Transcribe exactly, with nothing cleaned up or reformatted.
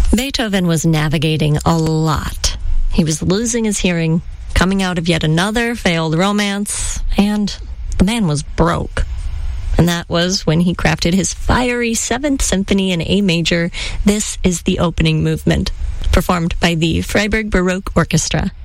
Beethoven was navigating a lot. He was losing his hearing, coming out of yet another failed romance, and the man was broke. And that was when he crafted his fiery Seventh Symphony in A major. This is the opening movement, performed by the Freiburg Baroque Orchestra.